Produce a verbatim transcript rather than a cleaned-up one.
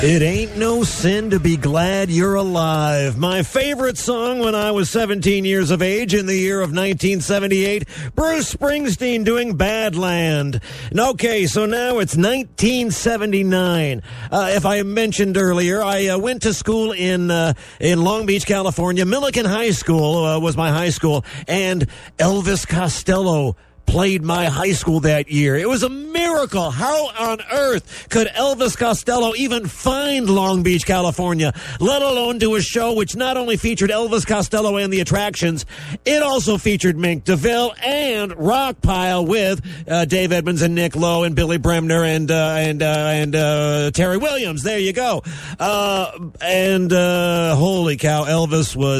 It ain't no sin to be glad you're alive. My favorite song when I was seventeen years of age in the year of nineteen seventy-eight, Bruce Springsteen doing Badland. And okay, so now it's nineteen seventy-nine. Uh, if I mentioned earlier, I uh, went to school in uh, in Long Beach, California. Millikan High School uh, was my high school, and Elvis Costello played my high school that year. It was a miracle. How on earth could Elvis Costello even find Long Beach, California, let alone do a show which not only featured Elvis Costello and the Attractions, it also featured Mink DeVille and Rockpile with uh, Dave Edmunds and Nick Lowe and Billy Bremner and uh, and uh, and uh, Terry Williams. There you go. Uh, and uh, holy cow, Elvis was